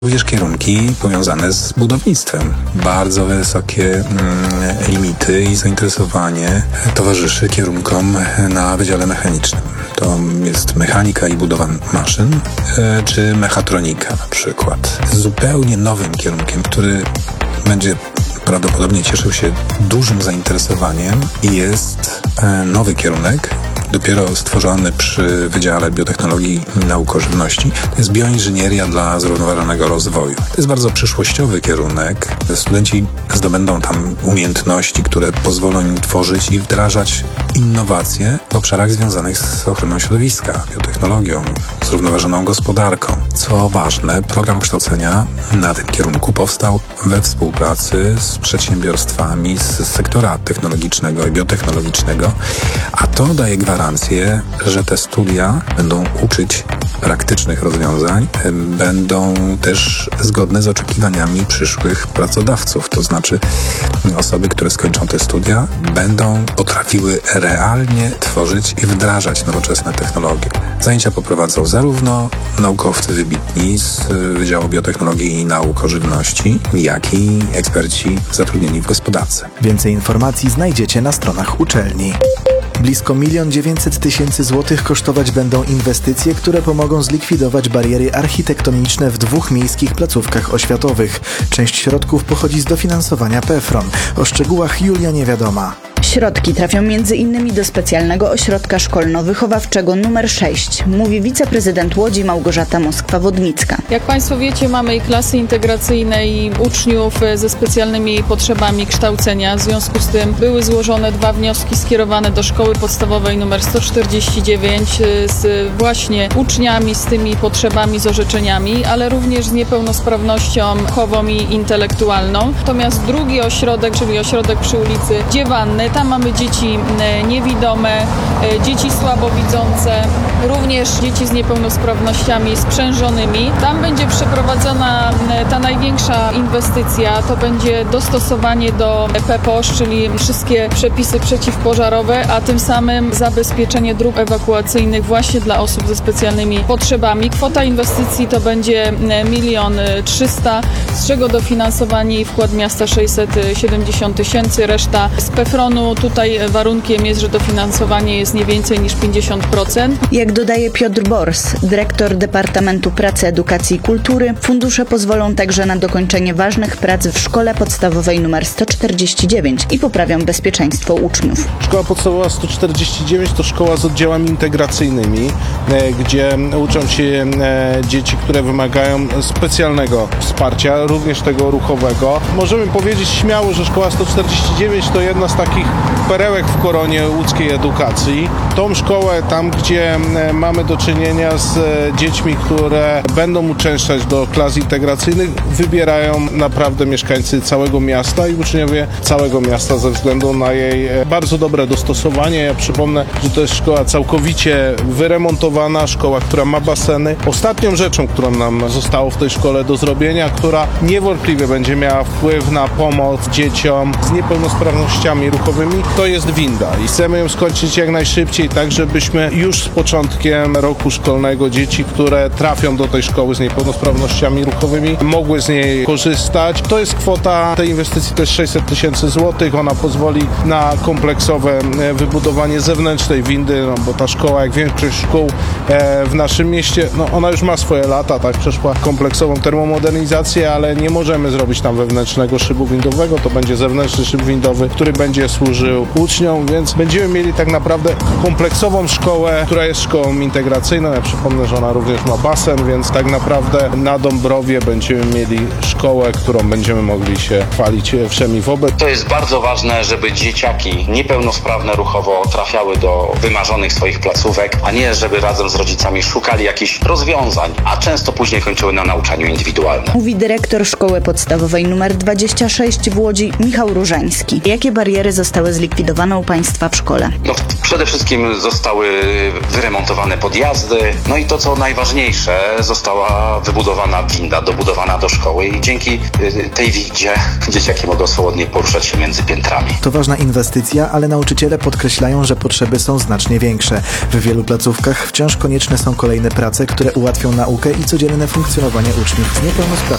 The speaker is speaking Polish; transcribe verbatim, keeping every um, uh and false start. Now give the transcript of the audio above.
Również kierunki powiązane z budownictwem. Bardzo wysokie mm, limity i zainteresowanie towarzyszy kierunkom na Wydziale Mechanicznym. To jest mechanika i budowa maszyn, e, czy mechatronika na przykład. Zupełnie nowym kierunkiem, który będzie prawdopodobnie cieszył się dużym zainteresowaniem i jest e, nowy kierunek, dopiero stworzony przy Wydziale Biotechnologii i Nauk o Żywności. To jest bioinżynieria dla zrównoważonego rozwoju. To jest bardzo przyszłościowy kierunek. Studenci zdobędą tam umiejętności, które pozwolą im tworzyć i wdrażać innowacje w obszarach związanych z ochroną środowiska, biotechnologią, zrównoważoną gospodarką. Co ważne, program kształcenia na tym kierunku powstał we współpracy z przedsiębiorstwami z sektora technologicznego i biotechnologicznego, a to daje gwarancję, że te studia będą uczyć praktycznych rozwiązań, będą też zgodne z oczekiwaniami przyszłych pracodawców. To znaczy osoby, które skończą te studia, będą potrafiły realnie tworzyć i wdrażać nowoczesne technologie. Zajęcia poprowadzą zarówno naukowcy wybitni z Wydziału Biotechnologii i Nauk o Żywności, jak i eksperci zatrudnieni w gospodarce. Więcej informacji znajdziecie na stronach uczelni. Blisko milion dziewięćset tysięcy złotych kosztować będą inwestycje, które pomogą zlikwidować bariery architektoniczne w dwóch miejskich placówkach oświatowych. Część środków pochodzi z dofinansowania PFRON. O szczegółach Julia Niewiadoma. Środki trafią między innymi do specjalnego ośrodka szkolno-wychowawczego numer sześć, mówi wiceprezydent Łodzi Małgorzata Moskwa-Wodnicka. Jak Państwo wiecie, mamy i klasy integracyjne i uczniów ze specjalnymi potrzebami kształcenia. W związku z tym były złożone dwa wnioski skierowane do szkoły podstawowej numer sto czterdzieści dziewięć z właśnie uczniami z tymi potrzebami, z orzeczeniami, ale również z niepełnosprawnością chową i intelektualną. Natomiast drugi ośrodek, czyli ośrodek przy ulicy Dziewanny, tam mamy dzieci niewidome, dzieci słabowidzące, również dzieci z niepełnosprawnościami sprzężonymi. Tam będzie przeprowadzona ta największa inwestycja, to będzie dostosowanie do P P O S, czyli wszystkie przepisy przeciwpożarowe, a tym samym zabezpieczenie dróg ewakuacyjnych właśnie dla osób ze specjalnymi potrzebami. Kwota inwestycji to będzie milion trzysta, z czego dofinansowanie i wkład miasta sześćset siedemdziesiąt tysięcy, reszta z PFRON-u. Tutaj warunkiem jest, że dofinansowanie jest nie więcej niż pięćdziesiąt procent. Jak dodaje Piotr Bors, dyrektor Departamentu Pracy, Edukacji i Kultury, fundusze pozwolą także na dokończenie ważnych prac w szkole podstawowej nr sto czterdzieści dziewięć i poprawią bezpieczeństwo uczniów. Szkoła podstawowa sto czterdzieści dziewięć to szkoła z oddziałami integracyjnymi, gdzie uczą się dzieci, które wymagają specjalnego wsparcia, również tego ruchowego. Możemy powiedzieć śmiało, że szkoła sto czterdzieści dziewięć to jedna z takich perełek w koronie łódzkiej edukacji. Tą szkołę, tam gdzie mamy do czynienia z dziećmi, które będą uczęszczać do klas integracyjnych, wybierają naprawdę mieszkańcy całego miasta i uczniowie całego miasta ze względu na jej bardzo dobre dostosowanie. Ja przypomnę, że to jest szkoła całkowicie wyremontowana, szkoła, która ma baseny. Ostatnią rzeczą, którą nam zostało w tej szkole do zrobienia, która niewątpliwie będzie miała wpływ na pomoc dzieciom z niepełnosprawnościami ruchowymi, to jest winda i chcemy ją skończyć jak najszybciej, tak żebyśmy już z początkiem roku szkolnego dzieci, które trafią do tej szkoły z niepełnosprawnościami ruchowymi, mogły z niej korzystać. To jest kwota tej inwestycji, to jest sześćset tysięcy złotych. Ona pozwoli na kompleksowe wybudowanie zewnętrznej windy, no bo ta szkoła, jak większość szkół w naszym mieście, no ona już ma swoje lata, tak, przeszła kompleksową termomodernizację, ale nie możemy zrobić tam wewnętrznego szybu windowego, to będzie zewnętrzny szyb windowy, który będzie służył uczniom, więc będziemy mieli tak naprawdę kompleksową szkołę, która jest szkołą integracyjną. Ja przypomnę, że ona również ma basen, więc tak naprawdę na Dąbrowie będziemy mieli szkołę, którą będziemy mogli się chwalić wszemi wobec. To jest bardzo ważne, żeby dzieciaki niepełnosprawne ruchowo trafiały do wymarzonych swoich placówek, a nie żeby razem z rodzicami szukali jakichś rozwiązań, a często później kończyły na nauczaniu indywidualnym. Mówi dyrektor Szkoły Podstawowej numer dwadzieścia sześć w Łodzi Michał Różański. Jakie bariery zostały zlikwidowane u Państwa w szkole? No, przede wszystkim zostały wyremontowane podjazdy, no i to, co najważniejsze, została wybudowana winda, dobudowana do szkoły i dzięki tej windzie dzieciaki mogą swobodnie poruszać się między piętrami. To ważna inwestycja, ale nauczyciele podkreślają, że potrzeby są znacznie większe. W wielu placówkach wciąż konieczne są kolejne prace, które ułatwią naukę i codzienne funkcjonowanie uczniów z niepełnosprawnościami.